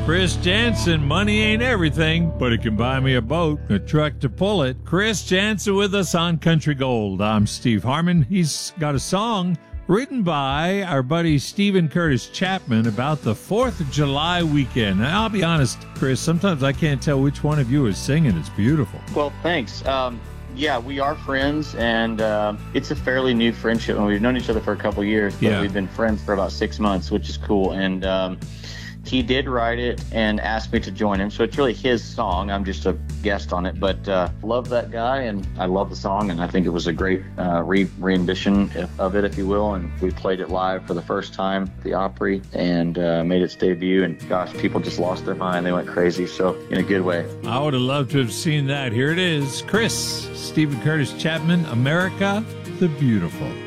Chris Jansen, money ain't everything, but it can buy me a boat, a truck to pull it. Chris Jansen with us on Country Gold. I'm Steve Harmon. He's got a song written by our buddy Stephen Curtis Chapman about the 4th of July weekend. Now, I'll be honest, Chris, sometimes I can't tell which one of you is singing. It's beautiful. Well, thanks. Yeah, we are friends, and it's a fairly new friendship. And we've known each other for a couple years, but we've been friends for about 6 months, which is cool. And he did write it and asked me to join him, so it's really his song. I'm just a guest on it, but love that guy, and I love the song, and I think it was a great rendition of it, if you will. And we played it live for the first time at the Opry, and made its debut, and gosh, people just lost their mind. They went crazy, so in a good way. I would have loved to have seen that. Here it is. Chris, Stephen Curtis Chapman, America the Beautiful.